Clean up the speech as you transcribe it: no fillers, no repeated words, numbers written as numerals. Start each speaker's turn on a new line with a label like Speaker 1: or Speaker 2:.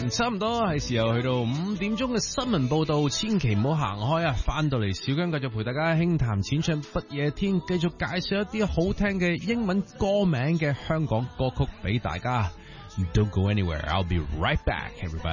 Speaker 1: 差唔多係時候去到5點鐘嘅新聞報道，千祈唔好行開啊！翻到嚟小姜繼續陪大家輕談淺唱不夜天，繼續介紹一啲好聽嘅英文歌名嘅香港歌曲俾大家。Don't go anywhere, I'll be right back, everybody.